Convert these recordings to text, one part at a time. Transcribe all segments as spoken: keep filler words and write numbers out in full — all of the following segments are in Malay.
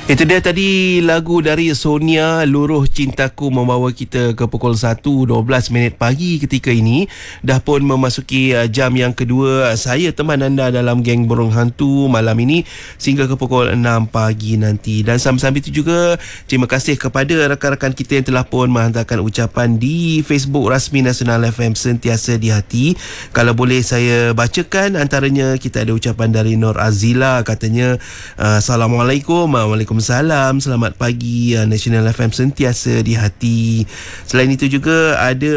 Itu dia tadi lagu dari Sonia, Luruh Cintaku, membawa kita ke pukul satu dua belas minit pagi ketika ini. Dah pun memasuki uh, jam yang kedua. Saya teman anda dalam Geng Burung Hantu malam ini sehingga ke pukul enam pagi nanti. Dan sambil-sambil itu juga terima kasih kepada rakan-rakan kita yang telah pun menghantarkan ucapan di Facebook rasmi Nasional F M Sentiasa di Hati. Kalau boleh saya bacakan, antaranya kita ada ucapan dari Nur Azila, katanya uh, Assalamualaikum. Waalaikumsalam. Salam, selamat pagi, National F M Sentiasa di Hati. Selain itu juga ada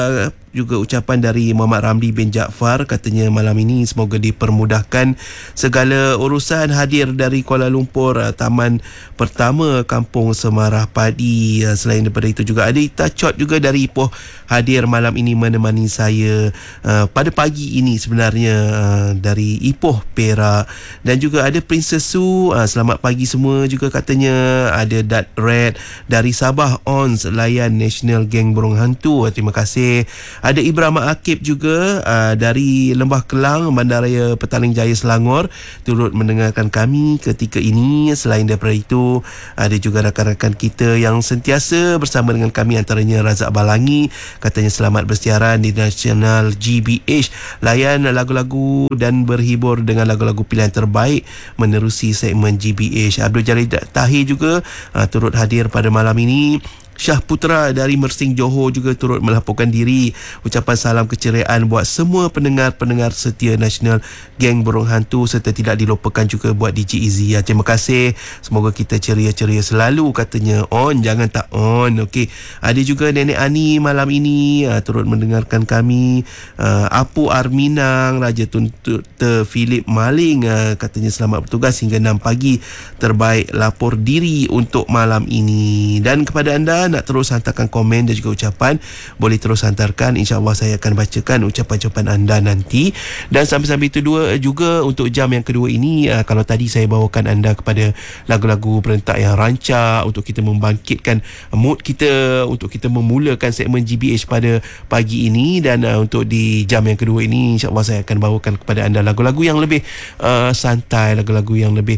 juga ucapan dari Muhammad Ramli bin Jaafar, katanya malam ini semoga dipermudahkan segala urusan. Hadir dari Kuala Lumpur, Taman Pertama Kampung Semarah Padi. Selain daripada itu juga ada Ita Chot juga dari Ipoh, hadir malam ini menemani saya uh, pada pagi ini sebenarnya, uh, dari Ipoh, Perak. Dan juga ada Princess Su, uh, selamat pagi semua juga katanya. Ada Dat Red dari Sabah Ons, layan National Geng Burung Hantu, terima kasih. Ada Ibrahim Akib juga uh, dari Lembah Kelang, Bandaraya Petaling Jaya, Selangor, turut mendengarkan kami ketika ini. Selain daripada itu, ada juga rakan-rakan kita yang sentiasa bersama dengan kami, antaranya Razak Balangi, katanya selamat bersiaran di National G B H, layan lagu-lagu dan berhibur dengan lagu-lagu pilihan terbaik menerusi segmen G B H. Abdul Jalil Tahir juga uh, turut hadir pada malam ini. Syah Putra dari Mersing, Johor juga turut melaporkan diri. Ucapan salam keceriaan buat semua pendengar-pendengar setia National Geng Burung Hantu, serta tidak dilupakan juga buat D J Izzy. Terima kasih. Semoga kita ceria-ceria selalu, katanya. On, jangan tak on. Okey. Ada juga Nenek Ani malam ini uh, turut mendengarkan kami. Uh, Apu Arminang, Raja Tuntuta Philip Maling, uh, katanya selamat bertugas hingga enam pagi. Terbaik lapor diri untuk malam ini. Dan kepada anda nak terus hantarkan komen dan juga ucapan, boleh terus hantarkan. InsyaAllah saya akan bacakan ucapan-ucapan anda nanti. Dan sambil-sambil itu dua juga untuk jam yang kedua ini, uh, kalau tadi saya bawakan anda kepada lagu-lagu berentak yang rancak untuk kita membangkitkan mood kita, untuk kita memulakan segmen G B H pada pagi ini. Dan uh, untuk di jam yang kedua ini, insyaAllah saya akan bawakan kepada anda lagu-lagu yang lebih uh, santai, lagu-lagu yang lebih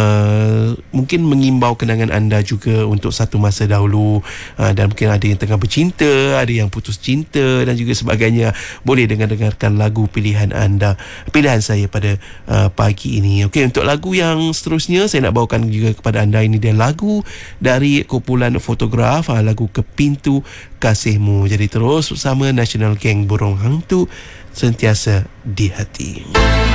uh, mungkin mengimbau kenangan anda juga untuk satu masa dahulu. Uh, dan mungkin ada yang tengah bercinta, ada yang putus cinta dan juga sebagainya. Boleh dengar-dengarkan lagu pilihan anda, pilihan saya pada uh, pagi ini. Okey, untuk lagu yang seterusnya saya nak bawakan juga kepada anda. Ini dia lagu dari kumpulan Fotograf, uh, lagu Ke Pintu Kasihmu. Jadi terus bersama National Geng Burung Hantu, sentiasa di hati.